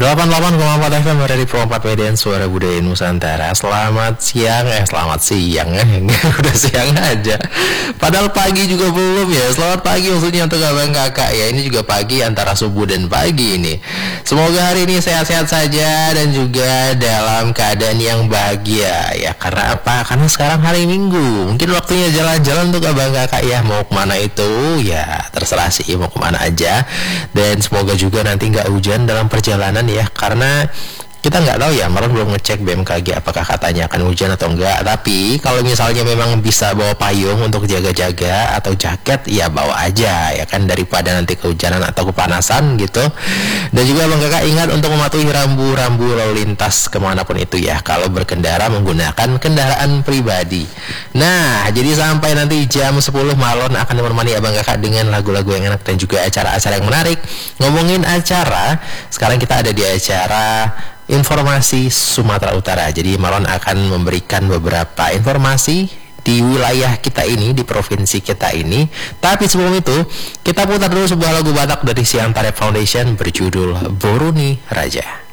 88,4 FM dari Pro 4 Medan Suara Budaya Nusantara. Selamat siang, udah siang aja. Padahal pagi juga belum ya. Selamat pagi maksudnya untuk abang kakak ya. Ini juga pagi antara subuh dan pagi ini. Semoga hari ini sehat-sehat saja dan juga dalam keadaan yang bahagia ya. Karena apa? Karena sekarang hari Minggu. Mungkin waktunya jalan-jalan untuk abang kakak ya. Mau kemana itu? Ya terserah sih mau kemana aja. Dan semoga juga nanti nggak hujan dalam perjalanan ya, karena kita nggak tahu ya, Marlon belum ngecek BMKG apakah katanya akan hujan atau enggak. Tapi kalau misalnya memang bisa bawa payung untuk jaga-jaga atau jaket, ya bawa aja ya kan, daripada nanti kehujanan atau kepanasan gitu. Dan juga bang kakak ingat untuk mematuhi rambu-rambu lalu lintas kemanapun itu ya, kalau berkendara menggunakan kendaraan pribadi. Nah, jadi sampai nanti jam 10 Marlon akan menemani abang kakak dengan lagu-lagu yang enak dan juga acara-acara yang menarik. Ngomongin acara, sekarang kita ada di acara Informasi Sumatera Utara. Jadi Marlon akan memberikan beberapa informasi di wilayah kita ini, di provinsi kita ini. Tapi sebelum itu, kita putar dulu sebuah lagu Batak dari Siantarep Foundation berjudul Boroni Raja.